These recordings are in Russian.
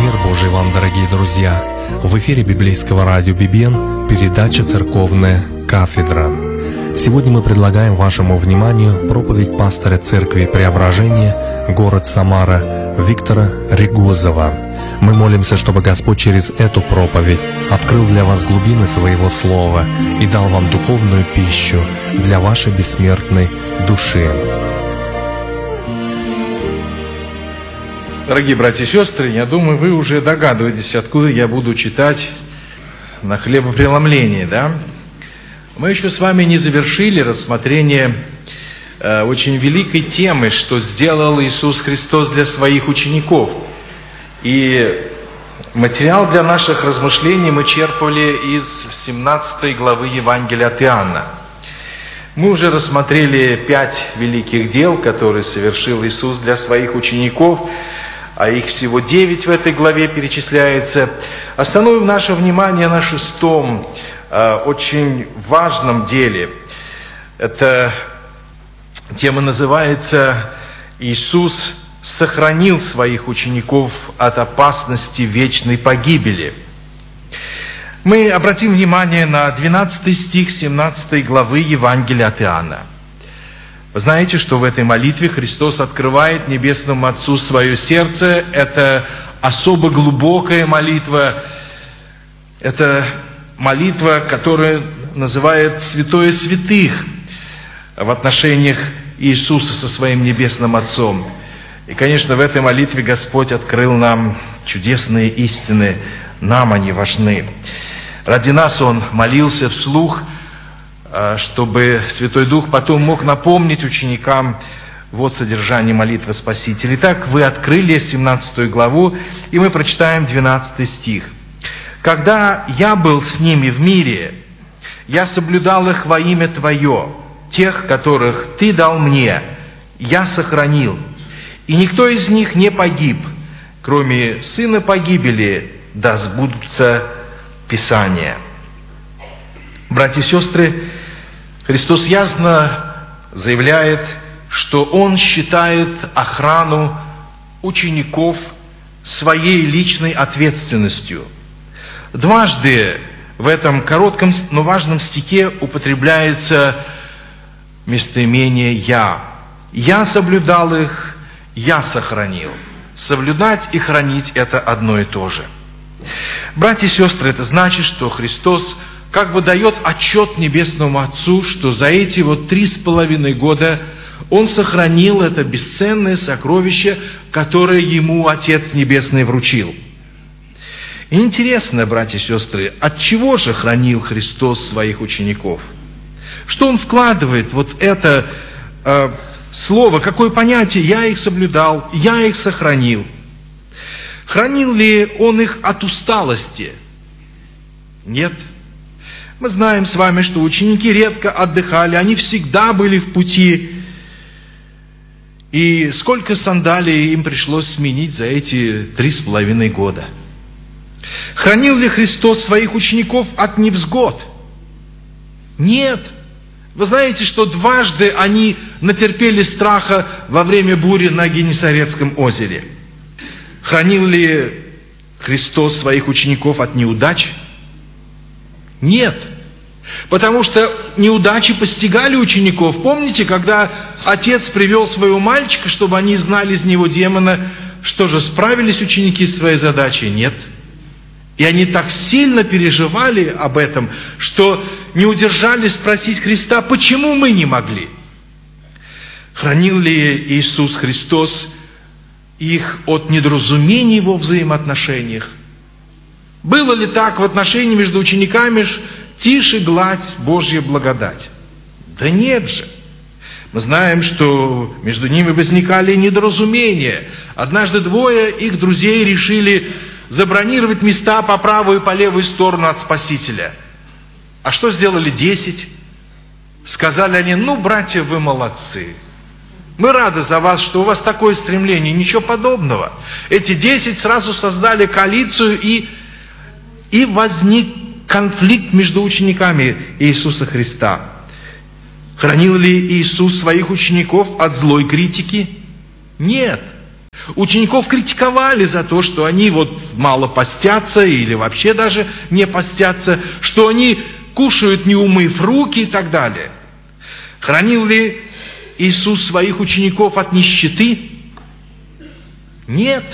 Мир Божий вам, дорогие друзья! В эфире библейского радио «Бибен» передача «Церковная кафедра». Сегодня мы предлагаем вашему вниманию проповедь пастора Церкви Преображения, город Самара, Виктора Регузова. Мы молимся, чтобы Господь через эту проповедь открыл для вас глубины Своего Слова и дал вам духовную пищу для вашей бессмертной души. Дорогие братья и сестры, я думаю, вы уже догадываетесь, откуда я буду читать на хлебопреломлении, да? Мы еще с вами не завершили рассмотрение очень великой темы, что сделал Иисус Христос для своих учеников. И материал для наших размышлений мы черпали из 17 главы Евангелия от Иоанна. Мы уже рассмотрели 5 великих дел, которые совершил Иисус для своих учеников, а их всего 9 в этой главе перечисляется. Остановим наше внимание на 6-м, очень важном деле. Эта тема называется «Иисус сохранил своих учеников от опасности вечной погибели». Мы обратим внимание на 12 стих 17 главы Евангелия от Иоанна. Вы знаете, что в этой молитве Христос открывает Небесному Отцу свое сердце. Это особо глубокая молитва. Это молитва, которая называет святое святых в отношениях Иисуса со своим Небесным Отцом. И, конечно, в этой молитве Господь открыл нам чудесные истины, нам они важны. Ради нас Он молился вслух, чтобы Святой Дух потом мог напомнить ученикам вот содержание молитвы Спасителя. Итак, вы открыли 17 главу, и мы прочитаем 12 стих. «Когда я был с ними в мире, я соблюдал их во имя Твое, тех, которых Ты дал мне, я сохранил, и никто из них не погиб, кроме сына погибели, да сбудутся Писания». Братья и сестры, Христос ясно заявляет, что Он считает охрану учеников своей личной ответственностью. Дважды в этом коротком, но важном стихе употребляется местоимение «я». «Я соблюдал их, я сохранил». Соблюдать и хранить – это одно и то же. Братья и сестры, это значит, что Христос как бы дает отчет Небесному Отцу, что за эти 3,5 года Он сохранил это бесценное сокровище, которое Ему Отец Небесный вручил. И интересно, братья и сестры, от чего же хранил Христос своих учеников? Что Он вкладывает вот это слово, какое понятие «я их соблюдал», «я их сохранил»? Хранил ли Он их от усталости? Нет. Мы знаем с вами, что ученики редко отдыхали, они всегда были в пути. И сколько сандалий им пришлось сменить за эти 3,5 года? Хранил ли Христос своих учеников от невзгод? Нет. Вы знаете, что дважды они натерпели страха во время бури на Генесарецком озере. Хранил ли Христос своих учеников от неудач? Нет. Потому что неудачи постигали учеников. Помните, когда отец привел своего мальчика, чтобы они изгнали из него демона, что же, справились ученики с своей задачей? Нет. И они так сильно переживали об этом, что не удержались спросить Христа, почему мы не могли? Хранил ли Иисус Христос их от недоразумений во взаимоотношениях? Было ли так в отношении между учениками, тише гладь Божья благодать? Да нет же. Мы знаем, что между ними возникали недоразумения. Однажды 2 их друзей решили забронировать места по правую и по левую сторону от Спасителя. А что сделали 10? Сказали они: братья, вы молодцы. Мы рады за вас, что у вас такое стремление. Ничего подобного. Эти 10 сразу создали коалицию, и возник конфликт между учениками Иисуса Христа. Хранил ли Иисус своих учеников от злой критики? Нет. Учеников критиковали за то, что они мало постятся или вообще даже не постятся, что они кушают, не умыв руки и так далее. Хранил ли Иисус своих учеников от нищеты? Нет.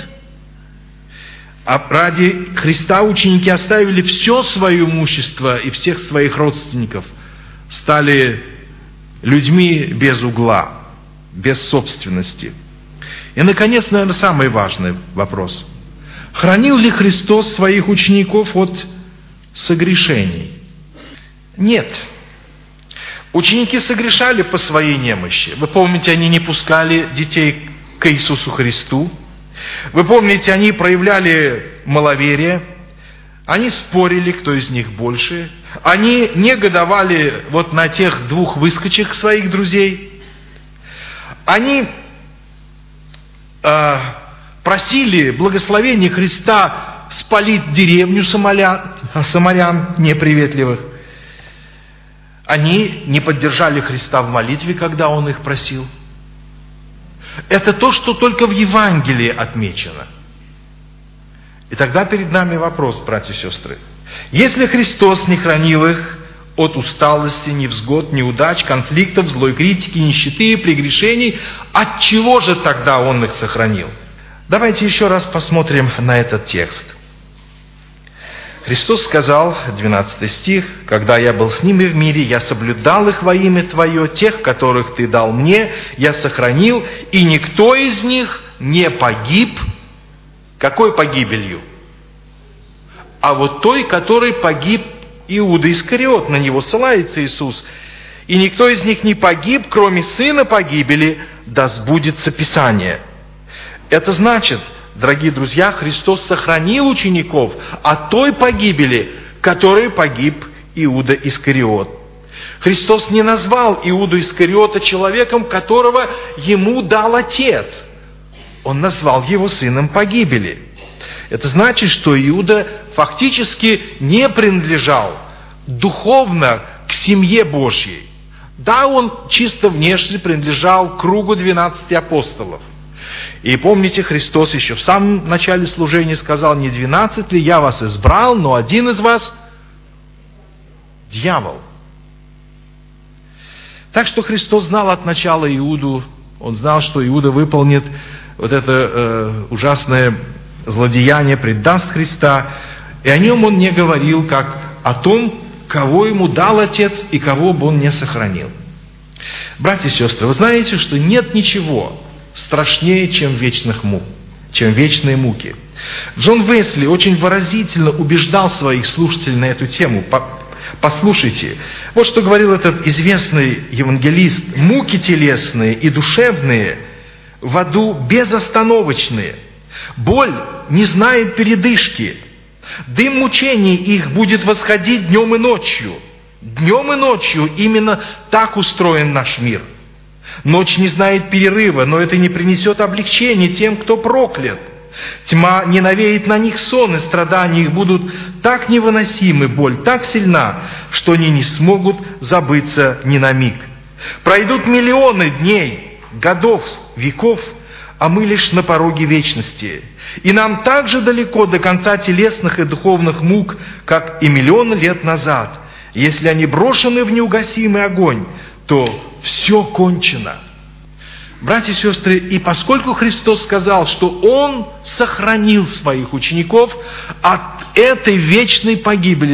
А ради Христа ученики оставили все свое имущество и всех своих родственников, стали людьми без угла, без собственности. И, наконец, наверное, самый важный вопрос. Хранил ли Христос своих учеников от согрешений? Нет. Ученики согрешали по своей немощи. Вы помните, они не пускали детей к Иисусу Христу. Вы помните, они проявляли маловерие. Они спорили, кто из них больше. Они негодовали на тех двух выскочек своих друзей. Они просили благословения Христа спалить деревню самарян неприветливых. Они не поддержали Христа в молитве, когда Он их просил. Это то, что только в Евангелии отмечено. И тогда перед нами вопрос, братья и сестры. Если Христос не хранил их от усталости, невзгод, неудач, конфликтов, злой критики, нищеты, прегрешений, от чего же тогда Он их сохранил? Давайте еще раз посмотрим на этот текст. Христос сказал, 12 стих, «Когда я был с ними в мире, я соблюдал их во имя Твое, тех, которых Ты дал мне, я сохранил, и никто из них не погиб». Какой погибелью? А той, который погиб Иуда Искариот, на него ссылается Иисус. «И никто из них не погиб, кроме сына погибели, да сбудется Писание». Это значит, дорогие друзья, Христос сохранил учеников от той погибели, которой погиб Иуда Искариот. Христос не назвал Иуду Искариота человеком, которого ему дал Отец. Он назвал его сыном погибели. Это значит, что Иуда фактически не принадлежал духовно к семье Божьей. Да, он чисто внешне принадлежал к кругу 12 апостолов. И помните, Христос еще в самом начале служения сказал, не 12 ли я вас избрал, но один из вас – дьявол. Так что Христос знал от начала Иуду, Он знал, что Иуда выполнит это ужасное злодеяние, предаст Христа, и о нем Он не говорил, как о том, кого ему дал Отец и кого бы Он не сохранил. Братья и сестры, вы знаете, что нет ничего страшнее, чем вечные муки. Джон Уэсли очень выразительно убеждал своих слушателей на эту тему. Послушайте, вот что говорил этот известный евангелист. «Муки телесные и душевные в аду безостановочные. Боль не знает передышки. Дым мучений их будет восходить днем и ночью. Днем и ночью именно так устроен наш мир. Ночь не знает перерыва, но это не принесет облегчения тем, кто проклят. Тьма не навеет на них сон, и страдания их будут так невыносимы, боль так сильна, что они не смогут забыться ни на миг. Пройдут миллионы дней, годов, веков, а мы лишь на пороге вечности. И нам так же далеко до конца телесных и духовных мук, как и миллионы лет назад. Если они брошены в неугасимый огонь, то все кончено. Братья и сестры, и поскольку Христос сказал, что Он сохранил своих учеников от этой вечной погибели,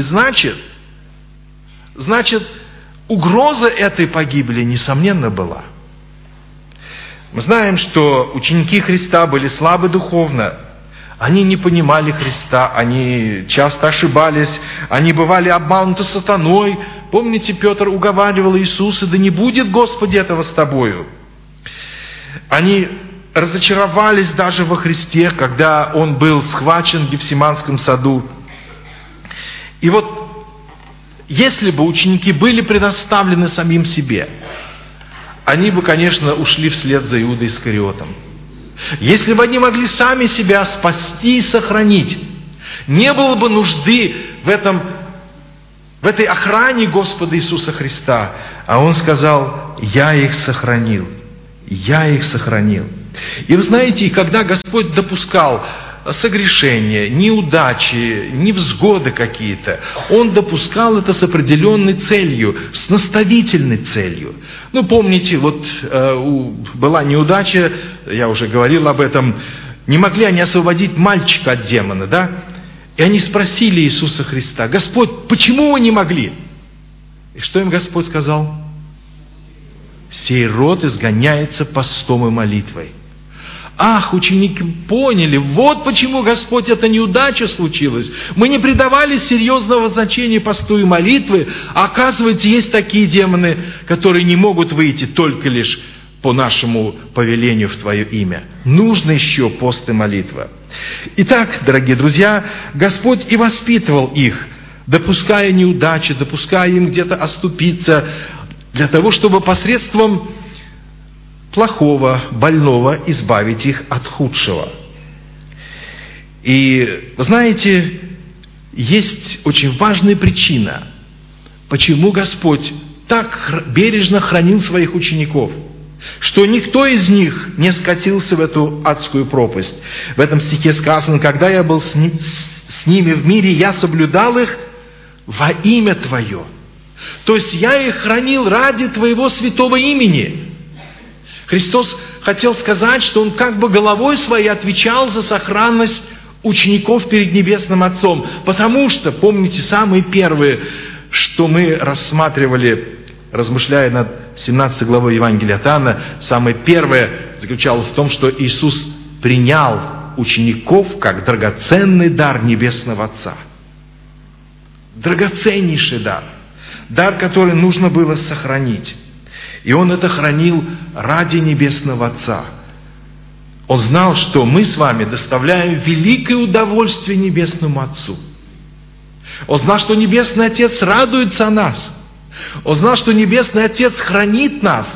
значит, угроза этой погибели, несомненно, была. Мы знаем, что ученики Христа были слабы духовно. Они не понимали Христа, они часто ошибались, они бывали обмануты сатаной. Помните, Петр уговаривал Иисуса, да не будет, Господи, этого с тобою. Они разочаровались даже во Христе, когда Он был схвачен в Гефсиманском саду. И если бы ученики были предоставлены самим себе, они бы, конечно, ушли вслед за Иудой Искариотом. Если бы они могли сами себя спасти и сохранить, не было бы нужды в этой охране Господа Иисуса Христа. А Он сказал, я их сохранил. Я их сохранил. И вы знаете, когда Господь допускал согрешения, неудачи, невзгоды какие-то, Он допускал это с определенной целью, с наставительной целью. Ну, помните, вот была неудача, я уже говорил об этом, не могли они освободить мальчика от демона, да? И они спросили Иисуса Христа: Господь, почему вы не могли? И что им Господь сказал? Сей род изгоняется постом и молитвой. Ах, ученики поняли, вот почему, Господь, эта неудача случилась. Мы не придавали серьезного значения посту и молитвы, а оказывается, есть такие демоны, которые не могут выйти только лишь по нашему повелению в Твое имя. Нужно еще пост и молитва. Итак, дорогие друзья, Господь и воспитывал их, допуская неудачи, допуская им где-то оступиться, для того, чтобы посредством плохого, больного избавить их от худшего. И, вы знаете, есть очень важная причина, почему Господь так бережно хранил своих учеников, что никто из них не скатился в эту адскую пропасть. В этом стихе сказано: «Когда я был с ними в мире, я соблюдал их во имя Твое». То есть я их хранил ради Твоего святого имени. Христос хотел сказать, что Он как бы головой своей отвечал за сохранность учеников перед Небесным Отцом. Потому что, помните, самые первые, что мы рассматривали, размышляя над 17 главой Евангелия от Иоанна, самое первое заключалось в том, что Иисус принял учеников как драгоценный дар Небесного Отца. Драгоценнейший дар. Дар, который нужно было сохранить. И Он это хранил ради Небесного Отца. Он знал, что мы с вами доставляем великое удовольствие Небесному Отцу. Он знал, что Небесный Отец радуется о нас. Он знал, что Небесный Отец хранит нас,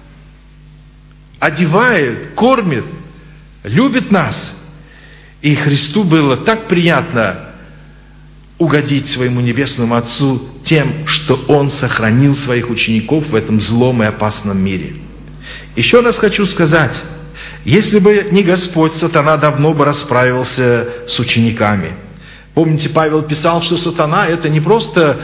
одевает, кормит, любит нас. И Христу было так приятно угодить своему Небесному Отцу тем, что Он сохранил своих учеников в этом злом и опасном мире. Еще раз хочу сказать, если бы не Господь, сатана давно бы расправился с учениками. Помните, Павел писал, что сатана это не просто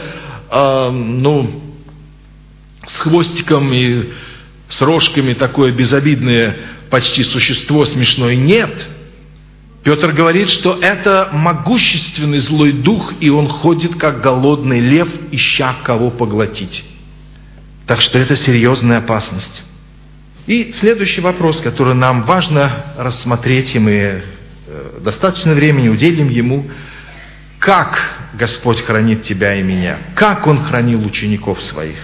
с хвостиком и с рожками такое безобидное почти существо смешное. Нет. Петр говорит, что это могущественный злой дух, и он ходит, как голодный лев, ища кого поглотить. Так что это серьезная опасность. И следующий вопрос, который нам важно рассмотреть, и мы достаточно времени уделим ему: как Господь хранит тебя и меня? Как Он хранил учеников своих?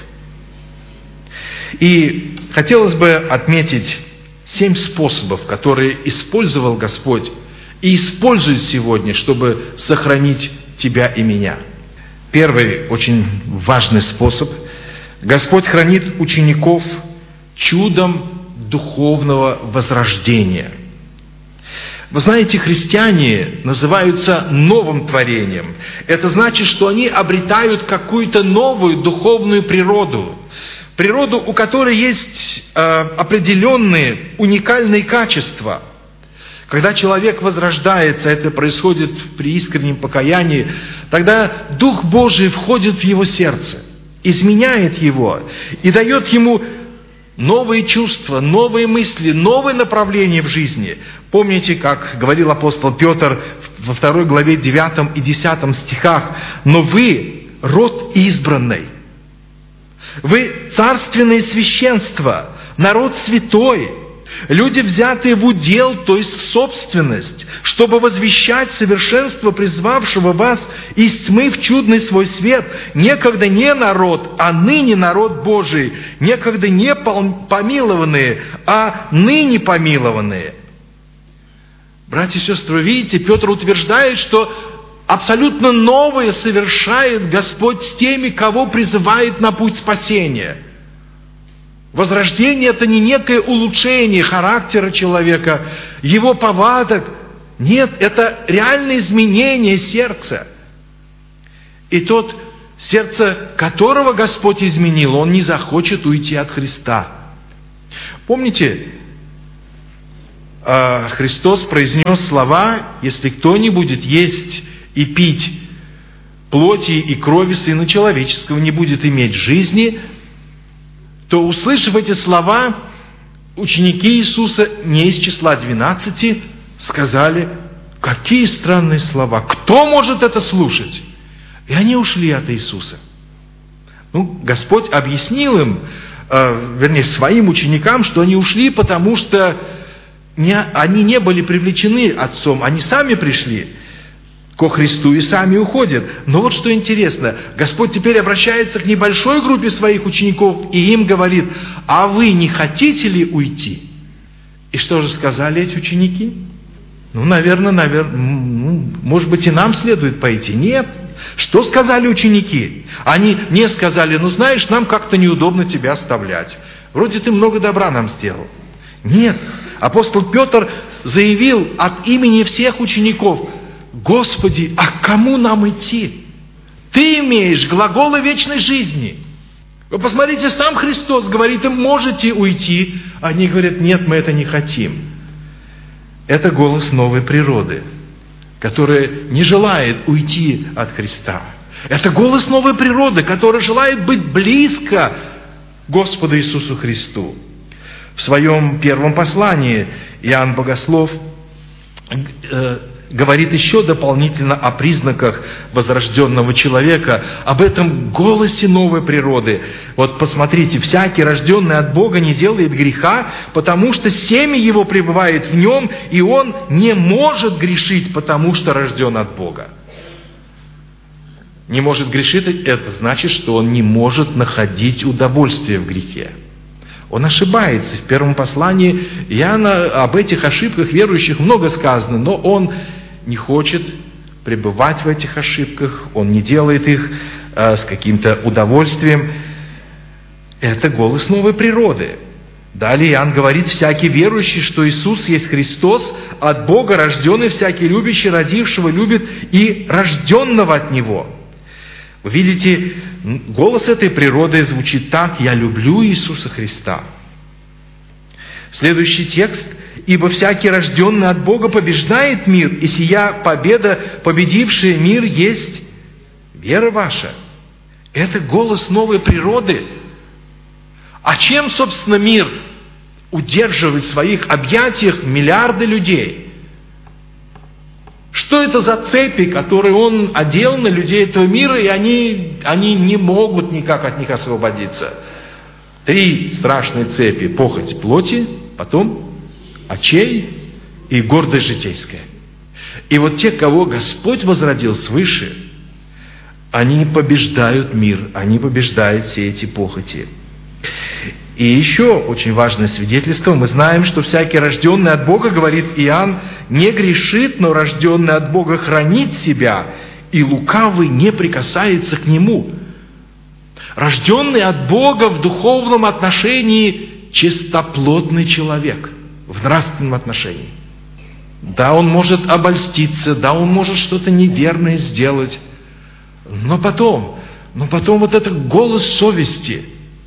И хотелось бы отметить 7 способов, которые использовал Господь и использует сегодня, чтобы сохранить тебя и меня. Первый очень важный способ. Господь хранит учеников чудом духовного возрождения. Вы знаете, христиане называются новым творением. Это значит, что они обретают какую-то новую духовную природу. Природу, у которой есть определенные уникальные качества. Когда человек возрождается, это происходит при искреннем покаянии, тогда Дух Божий входит в его сердце, изменяет его и дает ему новые чувства, новые мысли, новые направления в жизни. Помните, как говорил апостол Петр во 2 главе 9 и 10 стихах: «Но вы род избранный, вы царственное священство, народ святой, люди, взятые в удел, то есть в собственность, чтобы возвещать совершенство призвавшего вас из тьмы в чудный свой свет, некогда не народ, а ныне народ Божий, некогда не помилованные, а ныне помилованные». Братья и сестры, видите, Петр утверждает, что абсолютно новое совершает Господь с теми, кого призывает на путь спасения. Возрождение – это не некое улучшение характера человека, его повадок. Нет, это реальное изменение сердца. И тот, сердце которого Господь изменил, он не захочет уйти от Христа. Помните, Христос произнес слова: «Если кто не будет есть и пить плоти и крови Сына Человеческого, не будет иметь жизни», то, услышав эти слова, ученики Иисуса, не из числа 12, сказали: «Какие странные слова! Кто может это слушать?» И они ушли от Иисуса. Господь объяснил им, своим ученикам, что они ушли, потому что они не были привлечены Отцом, они сами пришли ко Христу и сами уходят. Но вот что интересно, Господь теперь обращается к небольшой группе своих учеников и им говорит: «А вы не хотите ли уйти?» И что же сказали эти ученики? Наверное, может быть, и нам следует пойти. Нет. Что сказали ученики? Они не сказали: знаешь, нам как-то неудобно тебя оставлять. Вроде ты много добра нам сделал. Нет. Апостол Петр заявил от имени всех учеников: «Господи, а к кому нам идти? Ты имеешь глаголы вечной жизни». Вы посмотрите, сам Христос говорит им: можете уйти. Они говорят: нет, мы это не хотим. Это голос новой природы, которая не желает уйти от Христа. Это голос новой природы, которая желает быть близко к Господу Иисусу Христу. В своем первом послании Иоанн Богослов говорит еще дополнительно о признаках возрожденного человека, об этом голосе новой природы. Вот посмотрите: всякий, рожденный от Бога, не делает греха, потому что семя его пребывает в нем, и он не может грешить, потому что рожден от Бога. Не может грешить, это значит, что он не может находить удовольствие в грехе. Он ошибается. В первом послании Иоанна об этих ошибках верующих много сказано, но он не хочет пребывать в этих ошибках, он не делает их с каким-то удовольствием. Это голос новой природы. Далее Иоанн говорит: всякий верующий, что Иисус есть Христос, от Бога рожденный, всякий любящий родившего любит и рожденного от Него. Вы видите, голос этой природы звучит так: «Я люблю Иисуса Христа». Следующий текст: «Ибо всякий, рожденный от Бога, побеждает мир, и сия победа, победившая мир, есть вера ваша». Это голос новой природы. А чем, собственно, мир удерживает в своих объятиях миллиарды людей? Что это за цепи, которые он одел на людей этого мира, и они не могут никак от них освободиться? 3 страшные цепи: похоть плоти, потом очей и гордость житейская. И вот те, кого Господь возродил свыше, они побеждают мир, они побеждают все эти похоти. И еще очень важное свидетельство: мы знаем, что всякий, рожденный от Бога, говорит Иоанн, не грешит, но рожденный от Бога хранит себя, и лукавый не прикасается к нему. Рожденный от Бога в духовном отношении чистоплотный человек, в нравственном отношении. Да, он может обольститься, да, он может что-то неверное сделать, но потом вот этот голос совести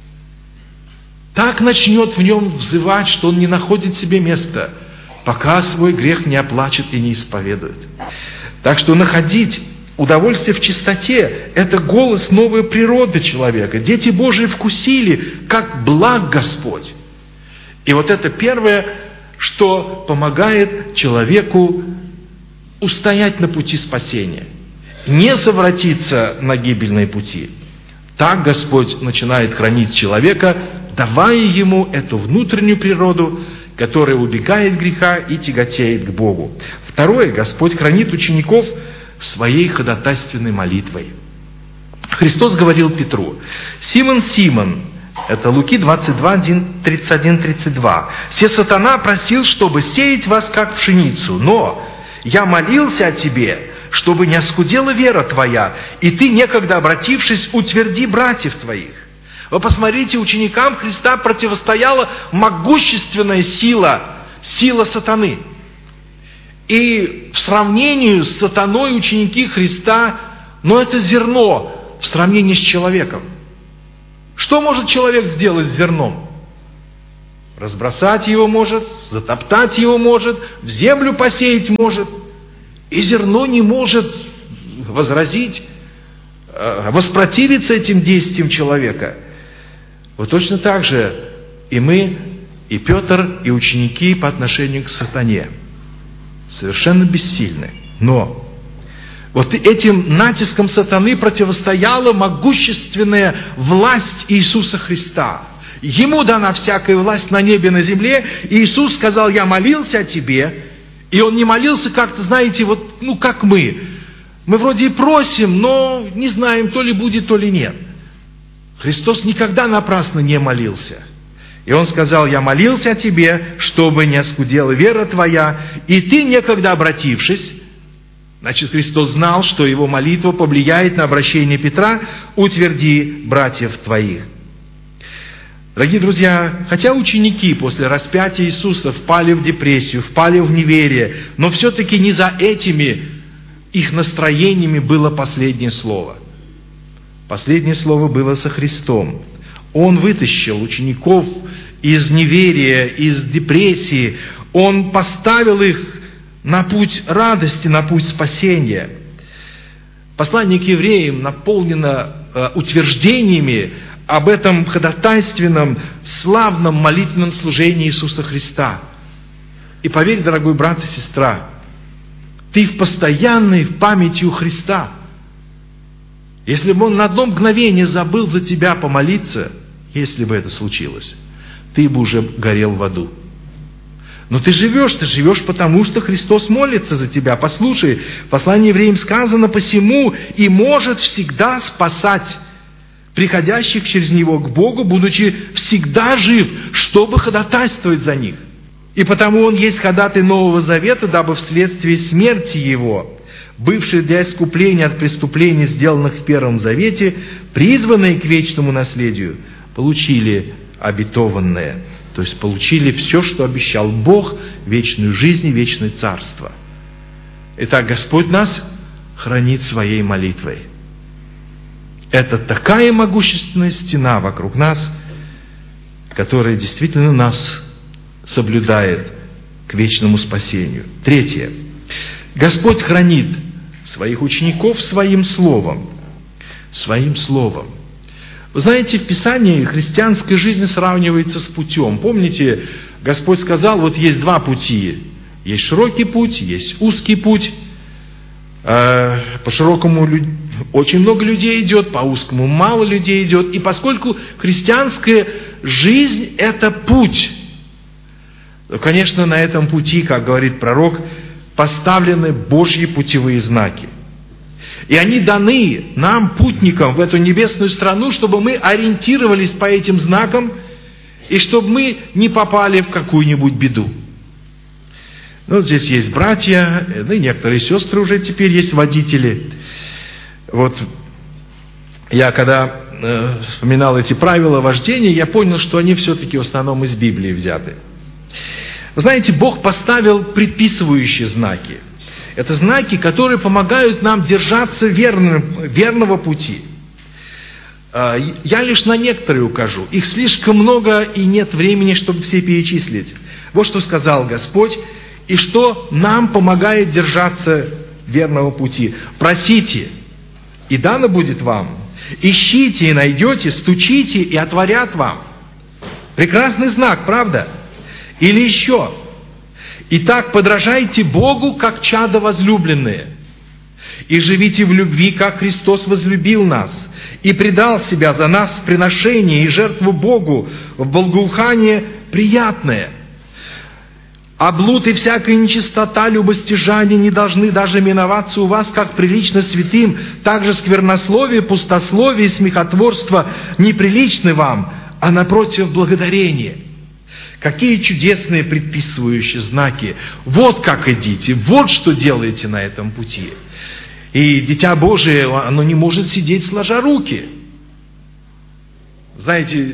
так начнет в нем взывать, что он не находит себе места, пока свой грех не оплачет и не исповедует. Так что находить удовольствие в чистоте – это голос новой природы человека. Дети Божии вкусили, как благ Господь. И вот это первое, что помогает человеку устоять на пути спасения, не совратиться на гибельные пути. Так Господь начинает хранить человека, давая ему эту внутреннюю природу, которая убегает от греха и тяготеет к Богу. Второе, Господь хранит учеников своей ходатайственной молитвой. Христос говорил Петру: «Симон, Симон», это Луки 22, 31-32, «се сатана просил, чтобы сеять вас, как пшеницу, но я молился о тебе, чтобы не оскудела вера твоя, и ты, некогда обратившись, утверди братьев твоих». Вы посмотрите, ученикам Христа противостояла могущественная сила сатаны. И в сравнении с сатаной ученики Христа, это зерно в сравнении с человеком. Что может человек сделать с зерном? разбросать его может, затоптать его может, в землю посеять может, и зерно не может возразить, воспротивиться этим действиям человека. Вот точно так же и мы, и Петр, и ученики по отношению к сатане совершенно бессильны. Но вот этим натиском сатаны противостояла могущественная власть Иисуса Христа. Ему дана всякая власть на небе и на земле. И Иисус сказал: я молился о тебе. И Он не молился как-то, знаете, вот, как мы. Мы вроде и просим, но не знаем, то ли будет, то ли нет. Христос никогда напрасно не молился. И Он сказал: я молился о тебе, чтобы не оскудела вера твоя, и ты, некогда обратившись. Значит, Христос знал, что Его молитва повлияет на обращение Петра: утверди братьев твоих. Дорогие друзья, хотя ученики после распятия Иисуса впали в депрессию, впали в неверие, но все-таки не за этими их настроениями было последнее слово. Последнее слово было со Христом. Он вытащил учеников из неверия, из депрессии. Он поставил их на путь радости, на путь спасения. Послание к евреям наполнено утверждениями об этом ходатайственном, славном молитвенном служении Иисуса Христа. И поверь, дорогой брат и сестра, ты в постоянной памяти у Христа. Если бы Он на одно мгновение забыл за тебя помолиться, если бы это случилось, ты бы уже горел в аду. Но ты живешь потому, что Христос молится за тебя. Послушай, в послании евреям сказано: посему и может всегда спасать приходящих через Него к Богу, будучи всегда жив, чтобы ходатайствовать за них. И потому Он есть ходатай Нового Завета, дабы вследствие смерти Его, бывшие для искупления от преступлений, сделанных в Первом Завете, призванные к вечному наследию, получили обетованное. То есть получили все, что обещал Бог, вечную жизнь и вечное царство. Итак, Господь нас хранит Своей молитвой. Это такая могущественная стена вокруг нас, которая действительно нас соблюдает к вечному спасению. Третье. Господь хранит своих учеников Своим Словом. Своим Словом. Вы знаете, в Писании христианская жизнь сравнивается с путем. Помните, Господь сказал: вот есть два пути. Есть широкий путь, есть узкий путь. По широкому очень много людей идет, по узкому мало людей идет. И поскольку христианская жизнь – это путь, то, конечно, на этом пути, как говорит пророк, поставлены Божьи путевые знаки. И они даны нам, путникам, в эту небесную страну, чтобы мы ориентировались по этим знакам, и чтобы мы не попали в какую-нибудь беду. Вот здесь есть братья, и некоторые сестры уже теперь есть водители. Вот я когда вспоминал эти правила вождения, я понял, что они все-таки в основном из Библии взяты. Вы знаете, Бог поставил предписывающие знаки. Это знаки, которые помогают нам держаться верного пути. Я лишь на некоторые укажу. Их слишком много, и нет времени, чтобы все перечислить. Вот что сказал Господь, и что нам помогает держаться верного пути. Просите, и дано будет вам. Ищите, и найдете, стучите, и отворят вам. Прекрасный знак, правда? Или еще. Итак, подражайте Богу, как чадо возлюбленные, и живите в любви, как Христос возлюбил нас, и предал себя за нас в приношение и жертву Богу, в благоухание приятное. А блуд и всякая нечистота, любостяжание не должны даже миноваться у вас, как прилично святым, также сквернословие, пустословие и смехотворство неприличны вам, а напротив благодарение. Какие чудесные предписывающие знаки. Вот как идите, вот что делаете на этом пути. И Дитя Божие, оно не может сидеть сложа руки. Знаете,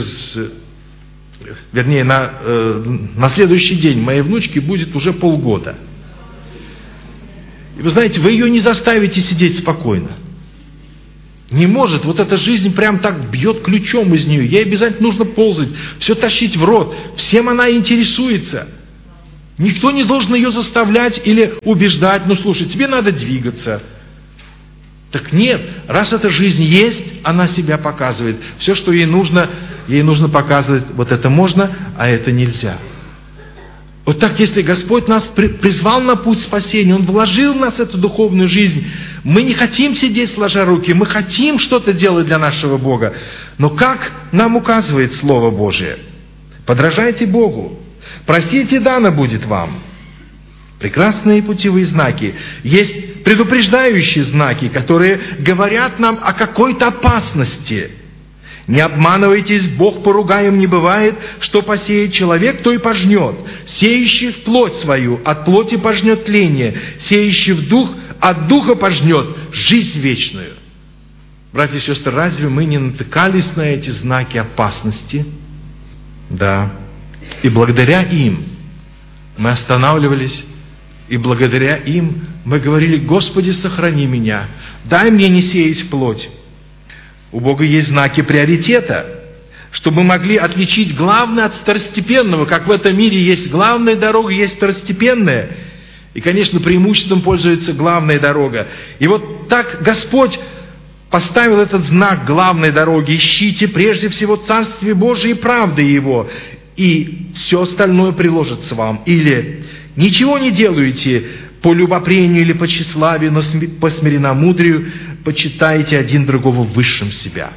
на следующий день моей внучке будет уже полгода. И вы знаете, вы ее не заставите сидеть спокойно. Не может. Вот эта жизнь прям так бьет ключом из нее. Ей обязательно нужно ползать, все тащить в рот. Всем она интересуется. Никто не должен ее заставлять или убеждать. Ну, слушай, тебе надо двигаться. Так нет, раз эта жизнь есть, она себя показывает. Все, что ей нужно показывать, вот это можно, а это нельзя. Вот так, если Господь нас призвал на путь спасения, Он вложил в нас эту духовную жизнь, мы не хотим сидеть сложа руки, мы хотим что-то делать для нашего Бога. Но как нам указывает Слово Божие? Подражайте Богу, просите, дано будет вам. Прекрасные путевые знаки. Есть предупреждающие знаки, которые говорят нам о какой-то опасности. Не обманывайтесь, Бог поругаем не бывает, что посеет человек, то и пожнет. Сеющий в плоть свою, от плоти пожнет тление, сеющий в дух, от духа пожнет жизнь вечную. Братья и сестры, разве мы не натыкались на эти знаки опасности? Да. И благодаря им мы останавливались, и благодаря им мы говорили: Господи, сохрани меня, дай мне не сеять в плоть. У Бога есть знаки приоритета, чтобы мы могли отличить главное от второстепенного. Как в этом мире есть главная дорога, есть второстепенная. И, конечно, преимуществом пользуется главная дорога. И вот так Господь поставил этот знак главной дороги: ищите прежде всего Царствие Божие и правды Его, и все остальное приложится вам. Или ничего не делаете по любопрению или по тщеславию, но по смиренномудрию почитайте один другого высшим себя.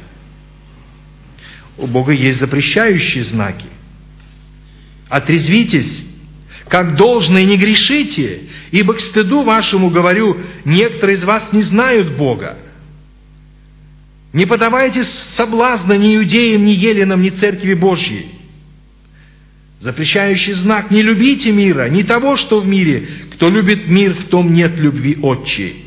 У Бога есть запрещающие знаки. Отрезвитесь, как должно, и не грешите, ибо к стыду вашему говорю, некоторые из вас не знают Бога. Не поддавайтесь соблазна ни иудеям, ни еленам, ни церкви Божьей. Запрещающий знак: не любите мира, не того, что в мире. Кто любит мир, в том нет любви Отчей.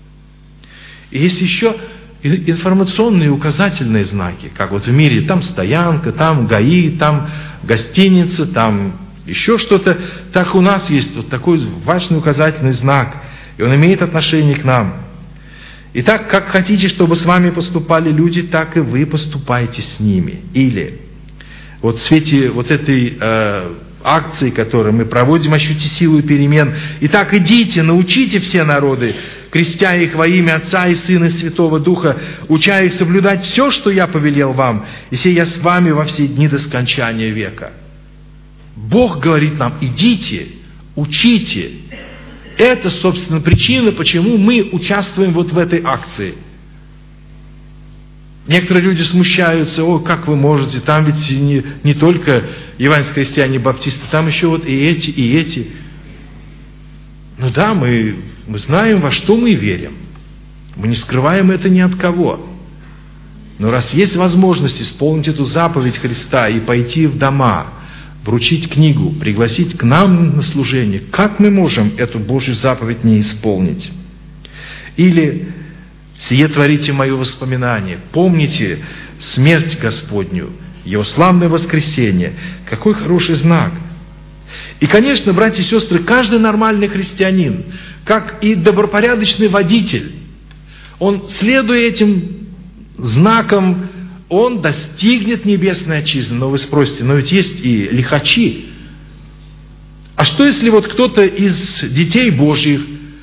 И есть еще информационные указательные знаки, как вот в мире: там стоянка, там ГАИ, там гостиница, там еще что-то. Так у нас есть вот такой важный указательный знак, и он имеет отношение к нам. И так, как хотите, чтобы с вами поступали люди, так и вы поступайте с ними. Или вот в свете вот этой акции, которую мы проводим, ощутите силу перемен. Итак, идите, научите все народы, крестя их во имя Отца и Сына и Святого Духа, уча их соблюдать все, что я повелел вам, и сей я с вами во все дни до скончания века. Бог говорит нам: идите, учите. Это, собственно, причина, почему мы участвуем вот в этой акции. Некоторые люди смущаются: о, как вы можете, там ведь не только евангельские христиане, баптисты, там еще вот и эти, и эти. Ну да, мы знаем, во что мы верим. Мы не скрываем это ни от кого. Но раз есть возможность исполнить эту заповедь Христа и пойти в дома, вручить книгу, пригласить к нам на служение, как мы можем эту Божью заповедь не исполнить? Или: «Сие творите мое воспоминание, помните смерть Господню, Его славное воскресение». Какой хороший знак! И, конечно, братья и сестры, каждый нормальный христианин, как и добропорядочный водитель, он, следуя этим знакам, он достигнет небесной отчизны. Но вы спросите: но ведь есть и лихачи. А что, если вот кто-то из детей Божьих,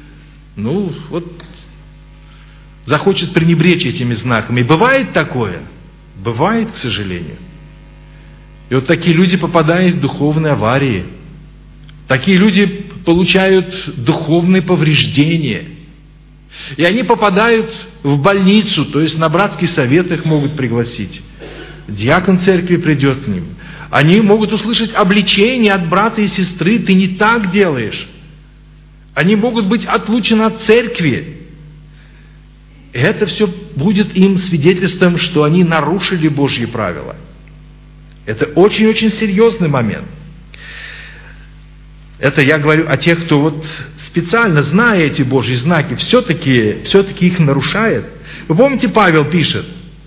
захочет пренебречь этими знаками? Бывает такое? Бывает, к сожалению. И вот такие люди попадают в духовные аварии. Такие люди получают духовные повреждения. И они попадают в больницу, то есть на братский совет их могут пригласить. Диакон церкви придет к ним. Они могут услышать обличение от брата и сестры: ты не так делаешь. Они могут быть отлучены от церкви. И это все будет им свидетельством, что они нарушили Божьи правила. Это очень-очень серьезный момент. Это я говорю о тех, кто вот специально, зная эти Божьи знаки, все-таки их нарушает. Вы помните, Павел пишет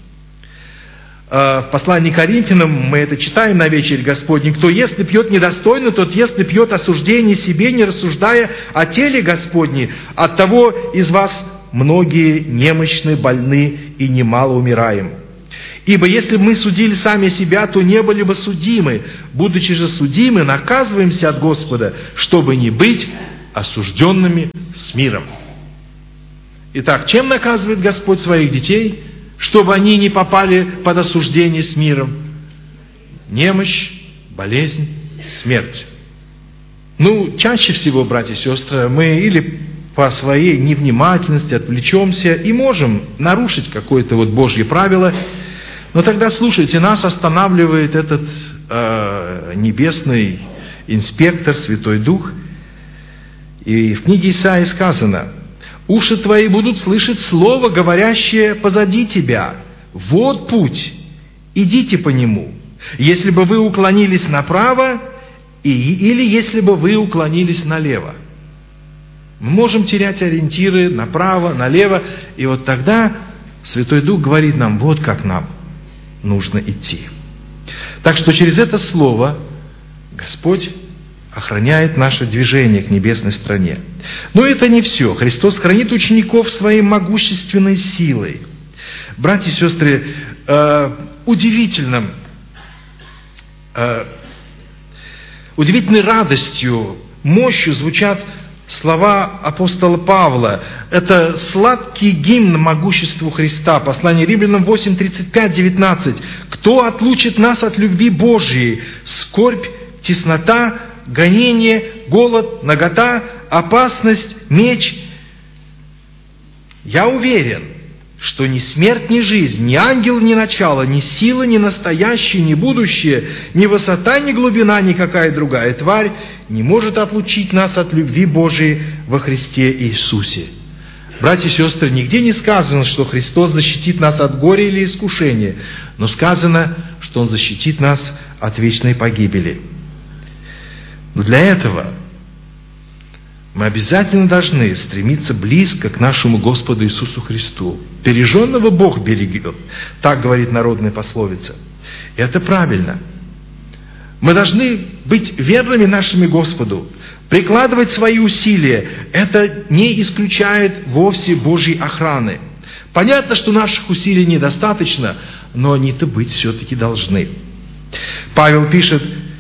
в послании к Коринфянам, мы это читаем на вечере Господней: кто если пьет недостойно, тот если пьет осуждение себе, не рассуждая о теле Господне, от того из вас многие немощны, больны и немало умираем. Ибо если бы мы судили сами себя, то не были бы судимы. Будучи же судимы, наказываемся от Господа, чтобы не быть осужденными с миром». Итак, чем наказывает Господь своих детей, чтобы они не попали под осуждение с миром? Немощь, болезнь, смерть. Чаще всего, братья и сестры, мы или по своей невнимательности отвлечемся и можем нарушить какое-то Божье правило, но тогда, слушайте, нас останавливает этот небесный инспектор, Святой Дух. И в книге Исаии сказано: «Уши твои будут слышать слово, говорящее позади тебя. Вот путь, идите по нему. Если бы вы уклонились направо, или если бы вы уклонились налево». Мы можем терять ориентиры направо, налево, и тогда Святой Дух говорит нам, вот как нам нужно идти. Так что через это слово Господь охраняет наше движение к небесной стране. Но это не все. Христос хранит учеников своей могущественной силой. Братья и сестры, удивительной радостью, мощью звучат слова апостола Павла. Это сладкий гимн могуществу Христа. Послание Римлянам 8, 35, 19. «Кто отлучит нас от любви Божьей? Скорбь, теснота, гонение, голод, нагота, опасность, меч». Я уверен, что ни смерть, ни жизнь, ни ангел, ни начало, ни сила, ни настоящее, ни будущее, ни высота, ни глубина, никакая другая тварь не может отлучить нас от любви Божией во Христе Иисусе. Братья и сестры, нигде не сказано, что Христос защитит нас от горя или искушения, но сказано, что Он защитит нас от вечной погибели. Но для этого мы обязательно должны стремиться близко к нашему Господу Иисусу Христу. «Береженного Бог берегет», так говорит народная пословица. И это правильно. Мы должны быть верными нашему Господу, прикладывать свои усилия. Это не исключает вовсе Божьей охраны. Понятно, что наших усилий недостаточно, но они-то быть все-таки должны. Павел пишет: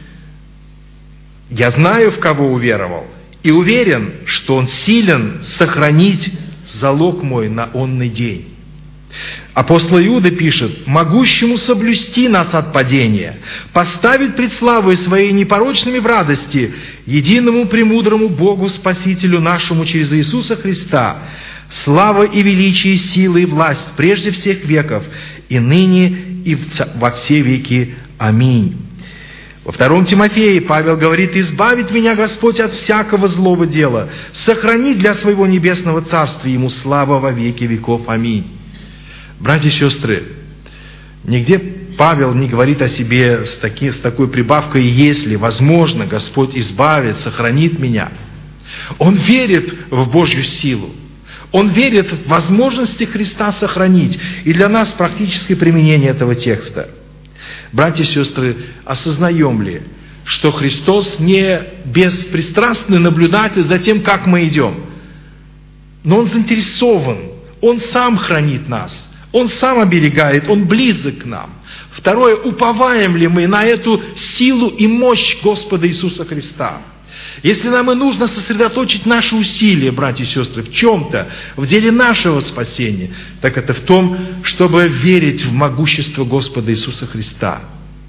«Я знаю, в кого уверовал, и уверен, что Он силен сохранить залог мой на онный день». Апостол Иуда пишет: «Могущему соблюсти нас от падения, поставить пред славой Своей непорочными в радости, единому премудрому Богу Спасителю нашему через Иисуса Христа, слава и величие, сила и власть прежде всех веков, и ныне, и во все веки. Аминь». Во 2 Тимофея Павел говорит: «Избавит меня Господь от всякого злого дела, сохранит для Своего небесного Царства, Ему слава во веки веков. Аминь». Братья и сестры, нигде Павел не говорит о себе с такой прибавкой «если, возможно, Господь избавит, сохранит меня». Он верит в Божью силу. Он верит в возможности Христа сохранить. И для нас практическое применение этого текста. Братья и сестры, осознаем ли, что Христос не беспристрастный наблюдатель за тем, как мы идем, но Он заинтересован, Он сам хранит нас, Он сам оберегает, Он близок к нам. Второе, уповаем ли мы на эту силу и мощь Господа Иисуса Христа? Если нам и нужно сосредоточить наши усилия, братья и сестры, в чем-то, в деле нашего спасения, так это в том, чтобы верить в могущество Господа Иисуса Христа.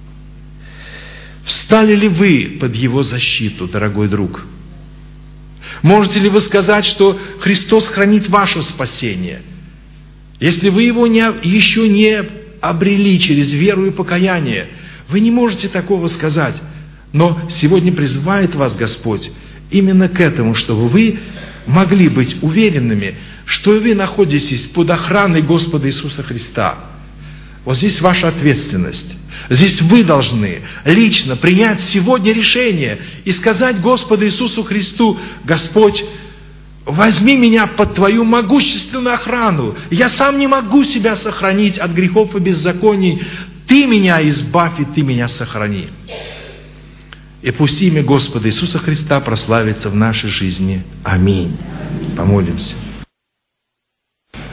Встали ли вы под Его защиту, дорогой друг? Можете ли вы сказать, что Христос хранит ваше спасение? Если вы его еще не обрели через веру и покаяние, вы не можете такого сказать. Но сегодня призывает вас Господь именно к этому, чтобы вы могли быть уверенными, что вы находитесь под охраной Господа Иисуса Христа. Вот здесь ваша ответственность. Здесь вы должны лично принять сегодня решение и сказать Господу Иисусу Христу: «Господь, возьми меня под Твою могущественную охрану. Я сам не могу себя сохранить от грехов и беззаконий. Ты меня избавь, и Ты меня сохрани». И пусть имя Господа Иисуса Христа прославится в нашей жизни. Аминь. Помолимся.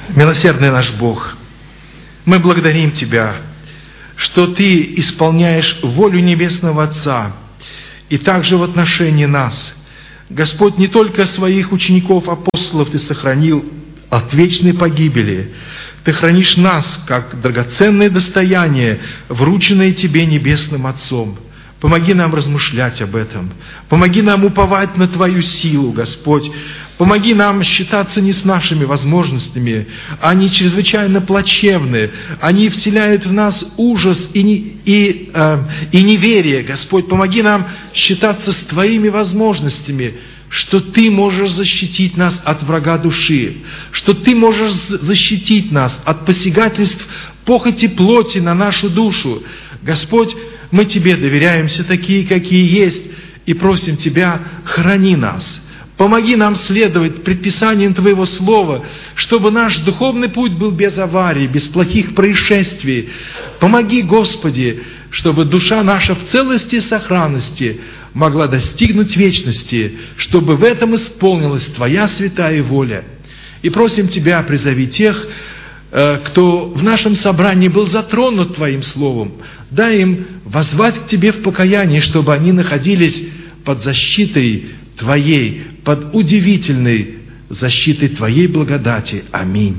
Милосердный наш Бог, мы благодарим Тебя, что Ты исполняешь волю Небесного Отца, и также в отношении нас. Господь, не только своих учеников-апостолов Ты сохранил от вечной погибели, Ты хранишь нас, как драгоценное достояние, врученное Тебе Небесным Отцом. Помоги нам размышлять об этом. Помоги нам уповать на Твою силу, Господь. Помоги нам считаться не с нашими возможностями. Они чрезвычайно плачевны. Они вселяют в нас ужас и неверие, Господь. Помоги нам считаться с Твоими возможностями, что Ты можешь защитить нас от врага души, что Ты можешь защитить нас от посягательств похоти плоти на нашу душу. Господь, мы Тебе доверяемся такие, какие есть, и просим Тебя, храни нас. Помоги нам следовать предписаниям Твоего Слова, чтобы наш духовный путь был без аварий, без плохих происшествий. Помоги, Господи, чтобы душа наша в целости и сохранности могла достигнуть вечности, чтобы в этом исполнилась Твоя святая воля. И просим Тебя, призови тех, кто в нашем собрании был затронут Твоим Словом, дай им воззвать к Тебе в покаянии, чтобы они находились под защитой Твоей, под удивительной защитой Твоей благодати. Аминь.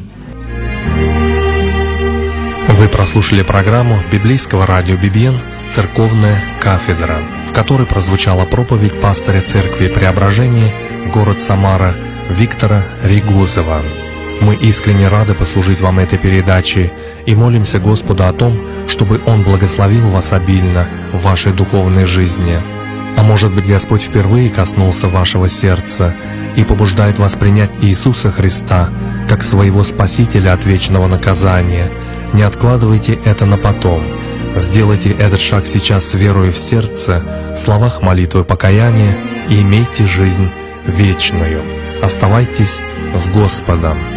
Вы прослушали программу библейского радио «Бибиен» «Церковная кафедра», в которой прозвучала проповедь пастыря Церкви Преображения, город Самара, Виктора Ригузова. Мы искренне рады послужить вам этой передачей и молимся Господу о том, чтобы Он благословил вас обильно в вашей духовной жизни. А может быть, Господь впервые коснулся вашего сердца и побуждает вас принять Иисуса Христа как своего Спасителя от вечного наказания. Не откладывайте это на потом. Сделайте этот шаг сейчас с верою в сердце, в словах молитвы покаяния, и имейте жизнь вечную. Оставайтесь с Господом.